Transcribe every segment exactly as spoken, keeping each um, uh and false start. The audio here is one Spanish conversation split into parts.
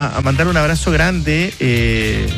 a, a mandar un abrazo grande eh,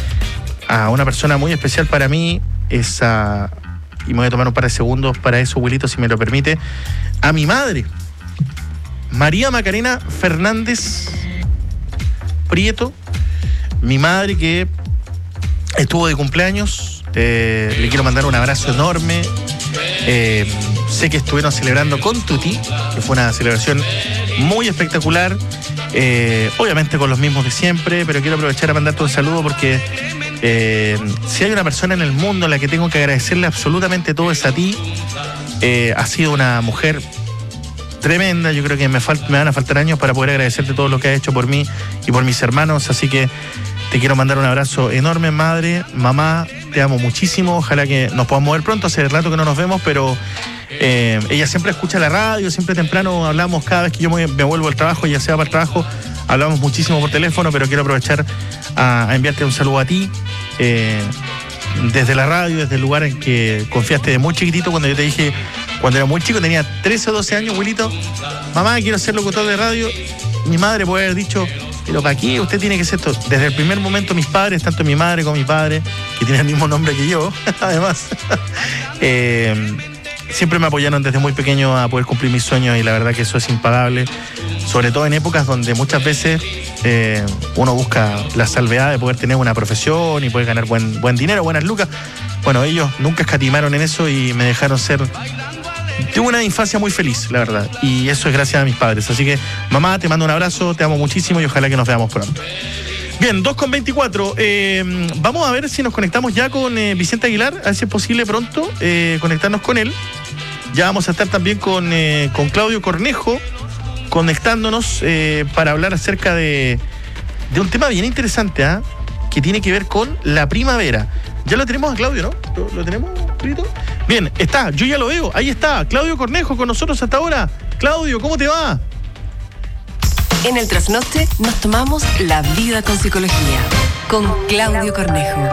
a una persona muy especial para mí, es a, y me voy a tomar un par de segundos para eso, Wilito, si me lo permite, a mi madre, María Macarena Fernández Prieto, mi madre que estuvo de cumpleaños. Eh, le quiero mandar un abrazo enorme. Eh, sé que estuvieron celebrando con Tuti, que fue una celebración muy espectacular, eh, obviamente con los mismos de siempre, pero quiero aprovechar a mandarte un saludo porque eh, si hay una persona en el mundo a la que tengo que agradecerle absolutamente todo es a ti. Eh, has sido una mujer tremenda. Yo creo que me, fal- me van a faltar años para poder agradecerte todo lo que has hecho por mí y por mis hermanos, así que te quiero mandar un abrazo enorme, madre, mamá, te amo muchísimo, ojalá que nos podamos ver pronto, hace rato que no nos vemos, pero eh, ella siempre escucha la radio, siempre temprano hablamos, cada vez que yo me, me vuelvo al trabajo, ya sea para el trabajo, hablamos muchísimo por teléfono, pero quiero aprovechar a, a enviarte un saludo a ti, eh, desde la radio, desde el lugar en que confiaste de muy chiquitito, cuando yo te dije, cuando era muy chico, tenía trece o doce años, Wilito, mamá, quiero ser locutor de radio, mi madre puede haber dicho, pero ¿para qué? Usted tiene que ser esto. Desde el primer momento mis padres, tanto mi madre como mi padre, que tienen el mismo nombre que yo, además, eh, siempre me apoyaron desde muy pequeño a poder cumplir mis sueños y la verdad que eso es impagable, sobre todo en épocas donde muchas veces eh, uno busca la salvedad de poder tener una profesión y poder ganar buen, buen dinero, buenas lucas. Bueno, ellos nunca escatimaron en eso y me dejaron ser... Tuve una infancia muy feliz, la verdad, y eso es gracias a mis padres. Así que, mamá, te mando un abrazo, te amo muchísimo y ojalá que nos veamos pronto. Bien, dos con veinticuatro. Eh, vamos a ver si nos conectamos ya con eh, Vicente Aguilar, a ver si es posible pronto eh, conectarnos con él. Ya vamos a estar también con, eh, con Claudio Cornejo, conectándonos eh, para hablar acerca de, de un tema bien interesante, ¿eh? Que tiene que ver con la primavera. Ya lo tenemos a Claudio, ¿no? ¿Lo, lo tenemos, Brito? Bien, está, yo ya lo veo, ahí está, Claudio Cornejo con nosotros hasta ahora. Claudio, ¿cómo te va? En el Trasnoche nos tomamos la vida con psicología, con Claudio Cornejo.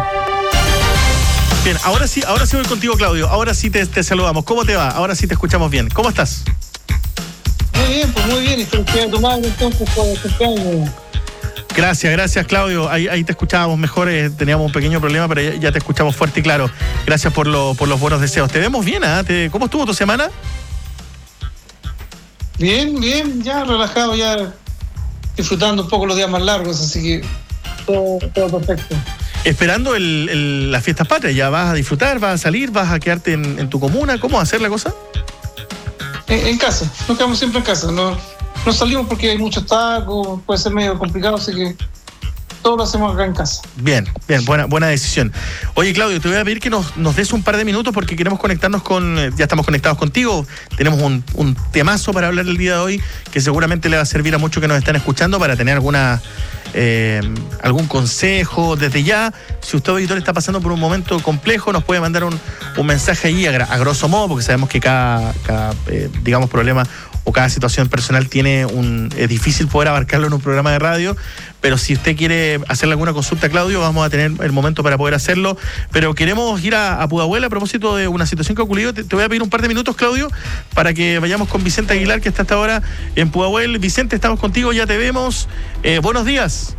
Bien, ahora sí, ahora sí voy contigo, Claudio, ahora sí te, te saludamos. ¿Cómo te va? Ahora sí te escuchamos bien. ¿Cómo estás? Muy bien, pues muy bien, y felicidades a tu madre entonces por el cumpleaños. Gracias, gracias, Claudio. Ahí, ahí te escuchábamos mejor, eh, teníamos un pequeño problema, pero ya, ya te escuchamos fuerte y claro. Gracias por, lo, por los buenos deseos. Te vemos bien, ¿eh? ¿Te, ¿Cómo estuvo tu semana? Bien, bien, ya relajado, ya disfrutando un poco los días más largos, así que todo, todo perfecto. Esperando el, el, las fiestas patrias, ¿ya vas a disfrutar, vas a salir, vas a quedarte en, en tu comuna? ¿Cómo va a ser la cosa? En, en casa, nos quedamos siempre en casa, no, no salimos porque hay muchos tacos, puede ser medio complicado, así que todo lo hacemos acá en casa. Bien, bien, buena, buena decisión. Oye, Claudio, te voy a pedir que nos, nos des un par de minutos porque queremos conectarnos con, ya estamos conectados contigo, tenemos un, un temazo para hablar el día de hoy que seguramente le va a servir a muchos que nos están escuchando para tener alguna, eh, algún consejo desde ya. Si usted, auditor, está pasando por un momento complejo, nos puede mandar un, un mensaje ahí a, a grosso modo, porque sabemos que cada, cada eh, digamos, problema o cada situación personal tiene un, es difícil poder abarcarlo en un programa de radio, pero si usted quiere hacerle alguna consulta, Claudio, vamos a tener el momento para poder hacerlo. Pero queremos ir a, a Pudahuel a propósito de una situación que ha ocurrido. Te, te voy a pedir un par de minutos, Claudio, para que vayamos con Vicente Aguilar, que está hasta ahora en Pudahuel. Vicente, estamos contigo, ya te vemos. Eh, buenos días.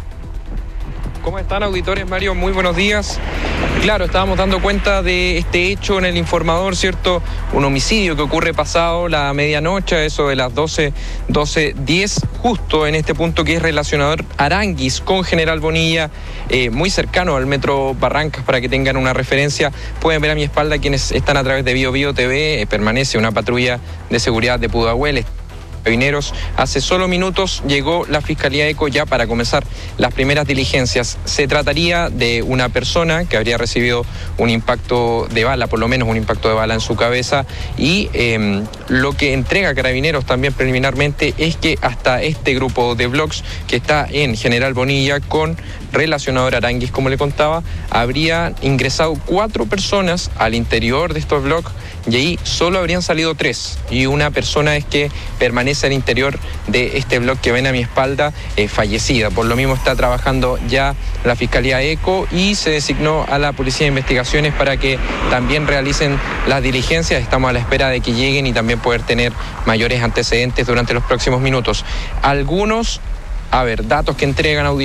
¿Cómo están, auditores? Mario, muy buenos días. Claro, estábamos dando cuenta de este hecho en el informador, ¿cierto? Un homicidio que ocurre pasado la medianoche, eso de las doce, doce diez, justo en este punto que es relacionador Aranguis con General Bonilla, eh, muy cercano al metro Barrancas, para que tengan una referencia. Pueden ver a mi espalda quienes están a través de Bio Bio T V, eh, permanece una patrulla de seguridad de Pudahuel. Carabineros. Hace solo minutos llegó la Fiscalía ECO ya para comenzar las primeras diligencias. Se trataría de una persona que habría recibido un impacto de bala, por lo menos un impacto de bala en su cabeza, y eh, lo que entrega Carabineros también preliminarmente es que hasta este grupo de blogs que está en General Bonilla con relacionador Aranguis, como le contaba, habría ingresado cuatro personas al interior de estos blogs y ahí solo habrían salido tres, y una persona es que permanece al interior de este blog que ven a mi espalda, eh, fallecida. Por lo mismo está trabajando ya la Fiscalía ECO y se designó a la Policía de Investigaciones para que también realicen las diligencias. Estamos a la espera de que lleguen y también poder tener mayores antecedentes durante los próximos minutos. Algunos, a ver, datos que entregan auditores.